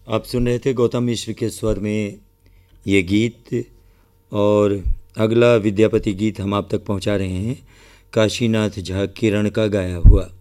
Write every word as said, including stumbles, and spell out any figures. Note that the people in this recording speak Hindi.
आप सुन रहे थे गौतम मिश्र के स्वर में ये गीत। और अगला विद्यापति गीत हम आप तक पहुंचा रहे हैं काशीनाथ झा किरण का गाया हुआ।